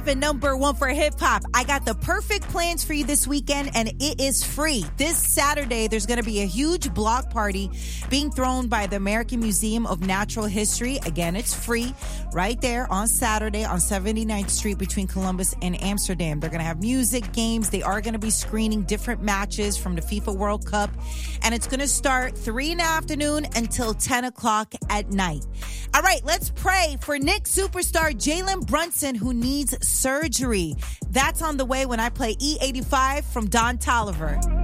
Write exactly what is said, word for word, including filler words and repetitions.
And number one for hip hop. I got the perfect plans for you this weekend, and it is free. This Saturday, there's going to be a huge block party being thrown by the American Museum of Natural History. Again, it's free right there on Saturday on seventy-ninth Street between Columbus and Amsterdam. They're going to have music, games. They are going to be screening different matches from the FIFA World Cup, and it's going to start three in the afternoon until ten o'clock at night. All right, let's pray for Knicks superstar Jalen Brunson, who needs surgery. That's on the way when I play E eighty-five from Don Toliver.